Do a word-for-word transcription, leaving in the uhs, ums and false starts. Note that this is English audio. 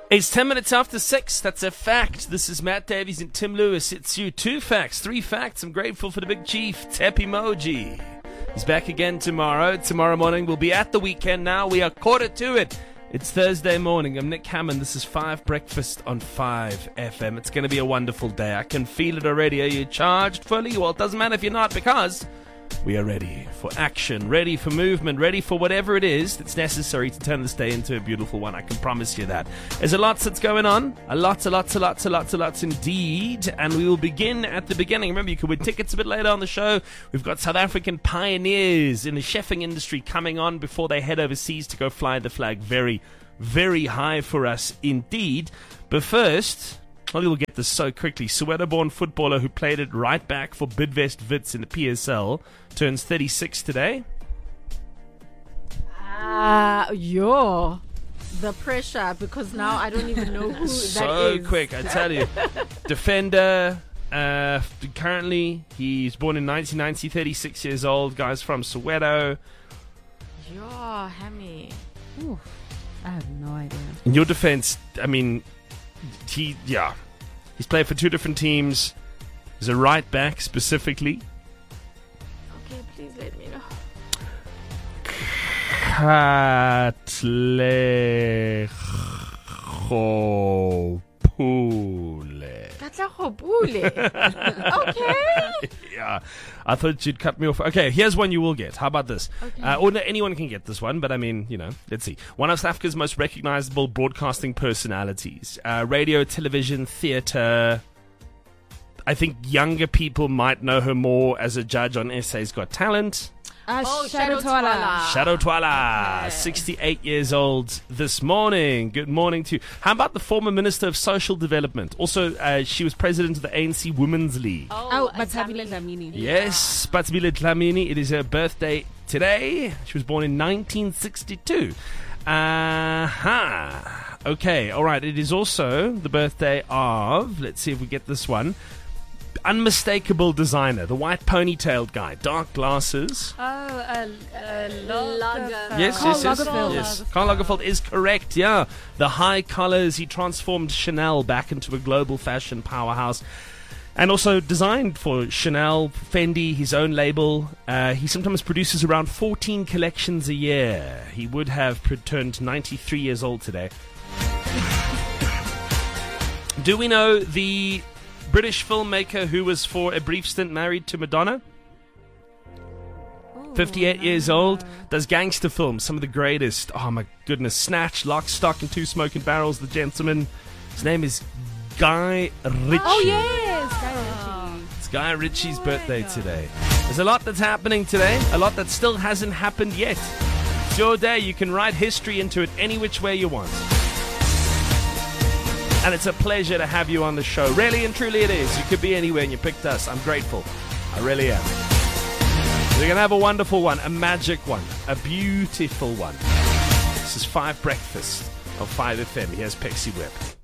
It's ten minutes after six. That's a fact. This is Matt Davies and Tim Lewis. It's you. Two facts, three facts. I'm grateful for the big chief, Tep Emoji. He's back again tomorrow. Tomorrow morning we'll be at the weekend now. We are quarter to it. It's Thursday morning. I'm Nick Hammond. This is five Breakfast on five F M. It's going to be a wonderful day. I can feel it already. Are you charged fully? Well, it doesn't matter if you're not, because we are ready for action, ready for movement, ready for whatever it is that's necessary to turn this day into a beautiful one. I can promise you that. There's a lot that's going on. A lot, a lot, a lot, a lot, a lot indeed. And we will begin at the beginning. Remember, you can win tickets a bit later on the show. We've got South African pioneers in the chefing industry coming on before they head overseas to go fly the flag very, very high for us indeed. But first, well, we'll get this so quickly. Soweto-born footballer who played it right back for Bidvest Wits in the P S L turns thirty-six today. Ah, uh, yo, the pressure, because now I don't even know who so that is. So quick, I tell you. Defender, uh, currently, he's born in nineteen ninety, thirty-six years old. Guy's from Soweto. Yo, Hammy. Ooh, I have no idea. In your defense, I mean, he, yeah, he's played for two different teams. He's a right back specifically. Okay, please let me know. Katlego-Pule. Katlego-Pule. Okay. Yeah, I thought you'd cut me off. Okay, here's one you will get. How about this? Okay. Uh, or no, anyone can get this one, but I mean, you know, let's see. One of South Africa's most recognizable broadcasting personalities. Uh, radio, television, theatre. I think younger people might know her more as a judge on S A's Got Talent. Uh, Oh, Shadow Shadow Twala. Twala. Shadow Twala, Okay. sixty-eight years old this morning. Good morning to you. How about the former Minister of Social Development? Also, uh, she was president of the A N C Women's League. Oh, Batabile Dlamini. Yes, Batsibile Dlamini. It is her birthday today. She was born in nineteen sixty-two. Uh-huh. Okay, all right. It is also the birthday of, let's see if we get this one, unmistakable designer, the white ponytailed guy, dark glasses. Oh, uh, uh, Lager. Yes, Karl yes, yes. Lagerfeld. yes. Karl Lagerfeld is correct, yeah. The high collars, he transformed Chanel back into a global fashion powerhouse. And also designed for Chanel, Fendi, his own label. Uh, he sometimes produces around fourteen collections a year. He would have turned ninety-three years old today. Do we know the British filmmaker who was for a brief stint married to Madonna? fifty-eight years old, does gangster films, some of the greatest. Oh my goodness, Snatch, Lock, Stock and Two Smoking Barrels, The Gentleman. His name is Guy Ritchie. Oh, yes. Guy Ritchie. It's Guy Ritchie's birthday today. There's a lot that's happening today, a lot that still hasn't happened yet. It's your day, you can write history into it any which way you want. And it's a pleasure to have you on the show. Really and truly it is. You could be anywhere and you picked us. I'm grateful. I really am. We're going to have a wonderful one, a magic one, a beautiful one. This is five Breakfast on five F M. Here's Pixie Whip.